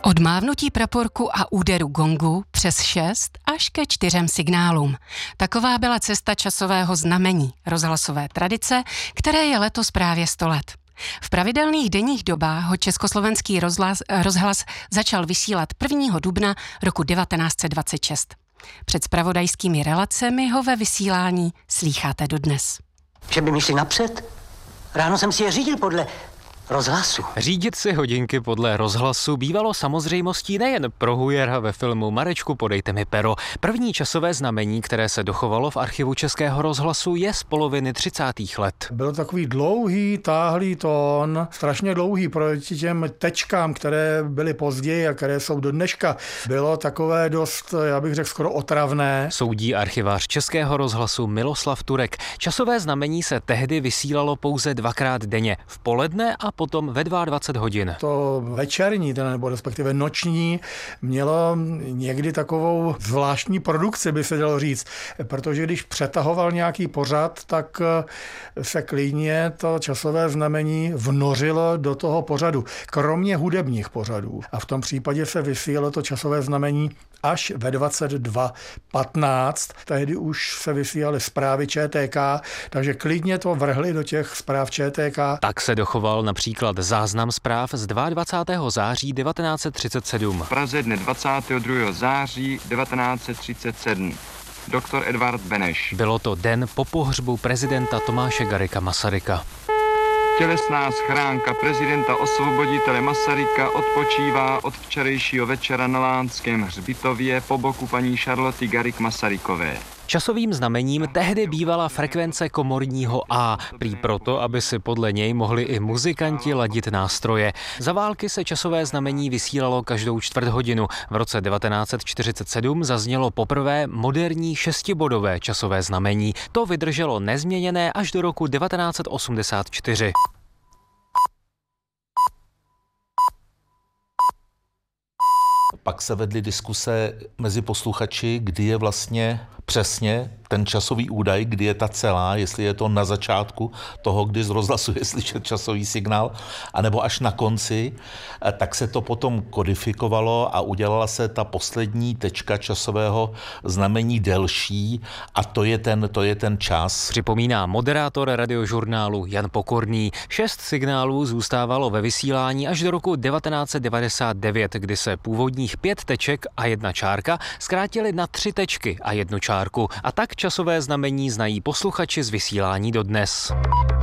Od mávnutí praporku a úderu gongu přes 6 až ke 4 signálům. Taková byla cesta časového znamení, rozhlasové tradice, které je letos právě 100 let. V pravidelných denních dobách ho československý rozhlas začal vysílat 1. dubna roku 1926. Před zpravodajskými relacemi ho ve vysílání slýcháte dodnes. Že by mi šli napřed? Ráno jsem si je řídil podle rozhlasu. Řídit si hodinky podle rozhlasu bývalo samozřejmostí nejen pro Hujera ve filmu Marečku, podejte mi pero. První časové znamení, které se dochovalo v archivu Českého rozhlasu, je z poloviny 30. let. Byl takový dlouhý, táhlý tón, strašně dlouhý proti těm tečkám, které byly později a které jsou do dneška. Bylo takové dost, já bych řekl, skoro otravné. Soudí archivář Českého rozhlasu Miloslav Turek. Časové znamení se tehdy vysílalo pouze 2krát denně, v poledne a potom ve 22 hodin. To večerní, nebo respektive noční, mělo někdy takovou zvláštní produkci, by se dalo říct, protože když přetahoval nějaký pořad, tak se klidně to časové znamení vnořilo do toho pořadu, kromě hudebních pořadů. A v tom případě se vysílalo to časové znamení až ve 22:15. Tehdy už se vysílaly zprávy ČTK, takže klidně to vrhli do těch zpráv ČTK. Tak se dochoval například záznam zpráv z 22. září 1937. V Praze dne 22. září 1937. Doktor Edvard Beneš. Bylo to den po pohřbu prezidenta Tomáše Garrigua Masaryka. Tělesná schránka prezidenta osvoboditele Masaryka odpočívá od včerejšího večera na Lánském hřbitově po boku paní Charloty Garrigue Masarykové. Časovým znamením tehdy bývala frekvence komorního A, prý proto, aby si podle něj mohli i muzikanti ladit nástroje. Za války se časové znamení vysílalo každou čtvrt hodinu. V roce 1947 zaznělo poprvé moderní 6bodové časové znamení. To vydrželo nezměněné až do roku 1984. Pak se vedly diskuse mezi posluchači, kdy je vlastně přesně ten časový údaj, kdy je ta celá, jestli je to na začátku toho, kdy z rozhlasu je slyšet časový signál, anebo až na konci, tak se to potom kodifikovalo a udělala se ta poslední tečka časového znamení delší a to je ten čas. Připomíná moderátor radiožurnálu Jan Pokorný. 6 signálů zůstávalo ve vysílání až do roku 1999, kdy se původních 5 teček a 1 čárka zkrátily na 3 tečky a 1 čárku. A tak časové znamení znají posluchači z vysílání dodnes.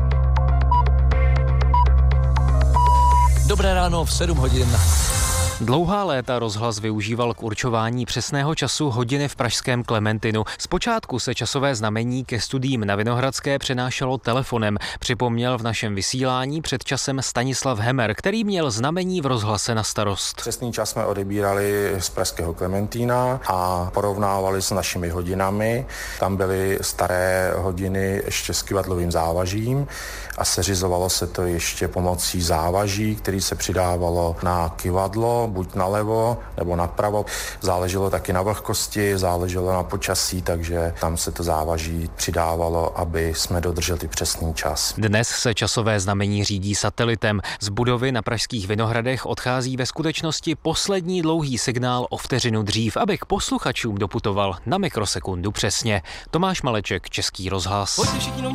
Dobré ráno v 7 hodin. Dlouhá léta rozhlas využíval k určování přesného času hodiny v pražském Klementinu. Zpočátku se časové znamení ke studiím na Vinohradské přenášelo telefonem. Připomněl v našem vysílání před časem Stanislav Hemer, který měl znamení v rozhlase na starost. Přesný čas jsme odebírali z pražského Klementína a porovnávali s našimi hodinami. Tam byly staré hodiny ještě s kyvadlovým závažím a seřizovalo se to ještě pomocí závaží, který se přidávalo na kyvadlo, buď nalevo nebo napravo. Záleželo taky na vlhkosti, záleželo na počasí, takže tam se to závaží přidávalo, aby jsme dodrželi přesný čas. Dnes se časové znamení řídí satelitem. Z budovy na pražských Vinohradech odchází ve skutečnosti poslední dlouhý signál o vteřinu dřív, aby k posluchačům doputoval na mikrosekundu přesně. Tomáš Maleček, Český rozhlas.